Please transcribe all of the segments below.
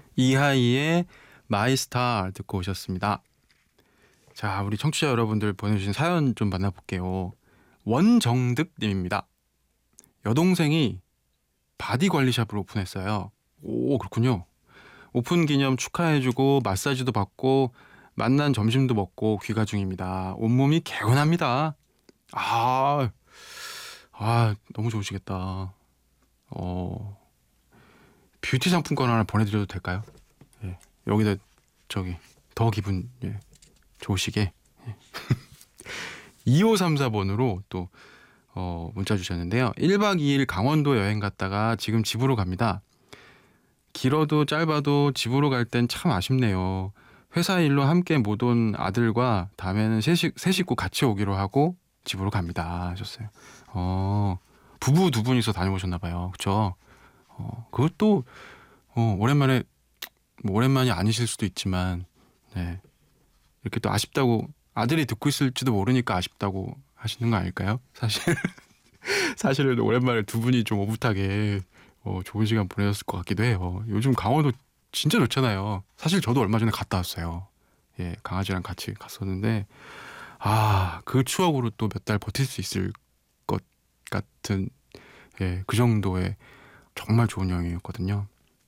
이하이의 마이 스타 듣고 오셨습니다. 자, 우리 청취자 여러분들 보내주신 사연 좀 만나볼게요. 원정득 님입니다. 여동생이 바디 관리샵을 오픈했어요. 오, 그렇군요. 오픈 기념 축하해주고 마사지도 받고 만난 점심도 먹고 귀가 중입니다. 온몸이 개운합니다. 아, 너무 좋으시겠다. 뷰티 상품권 하나 보내드려도 될까요? 예, 여기다 더 기분 좋으시게. 예. 2534번으로 또 문자 주셨는데요. 1박 2일 강원도 여행 갔다가 지금 집으로 갑니다. 길어도 짧아도 집으로 갈 땐 참 아쉽네요. 회사 일로 함께 못 온 아들과 다음에는 세 식구 같이 오기로 하고 집으로 갑니다 하셨어요. 부부 두 분이서 다녀오셨나 봐요. 그렇죠? 그것도 오랜만에 오랜만이 아니실 수도 있지만 네. 이렇게 또 아쉽다고 아들이 듣고 있을지도 모르니까 아쉽다고 하시는 거 아닐까요? 사실은 오랜만에 두 분이 좀 오붓하게 좋은 시간 보내셨을 것 같기도 해요. 요즘 강원도 진짜 좋잖아요. 사실 저도 얼마 전에 갔다 왔어요. 예, 강아지랑 같이 갔었는데 그 추억으로 또 몇 달 버틸 수 있을 것 같은 그 정도의 정말 좋은 여행이었거든요.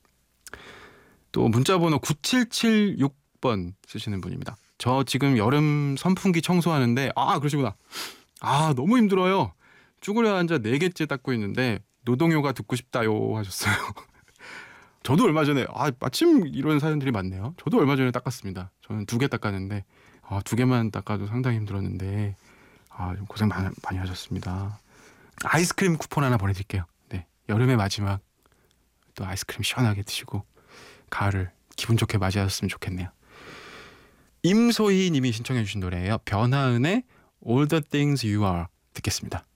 또 문자번호 9776번 쓰시는 분입니다. 저 지금 여름 선풍기 청소하는데 그러시구나. 너무 힘들어요. 쭈그려 앉아 4개째 닦고 있는데 노동요가 듣고 싶다요 하셨어요. 저도 얼마 전에 마침 이런 사연들이 많네요. 저도 얼마 전에 닦았습니다. 저는 2개 닦았는데 2개만 닦아도 상당히 힘들었는데 좀 고생 많이 하셨습니다. 아이스크림 쿠폰 하나 보내드릴게요. 네, 여름의 마지막 또 아이스크림 시원하게 드시고 가을을 기분 좋게 맞이하셨으면 좋겠네요. 임소희 님이 신청해 주신 노래예요. 변하은의 All the Things You Are 듣겠습니다.